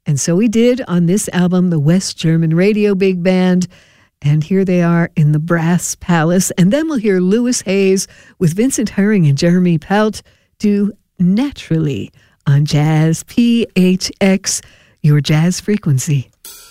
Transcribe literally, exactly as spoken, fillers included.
And so we did on this album, the West German Radio Big Band. And here they are in the Brass Palace. And then we'll hear Louis Hayes with Vincent Herring and Jeremy Pelt do Naturally on Jazz P H X, your jazz frequency.